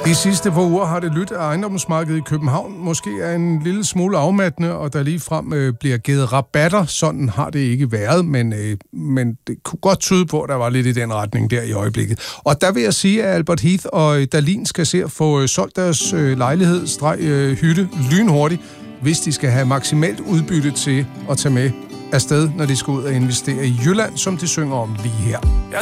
De sidste par uger har det lyttet, at ejendomsmarkedet i København måske er en lille smule afmattende, og der ligefrem bliver givet rabatter. Sådan har det ikke været, men det kunne godt tyde på, at der var lidt i den retning der i øjeblikket. Og der vil jeg sige, at Albert Heath og Dahlin skal se at få solgt deres lejlighed, hytte lynhurtigt, hvis de skal have maksimalt udbytte til at tage med afsted, når de skal ud og investere i Jylland, som de synger om lige her.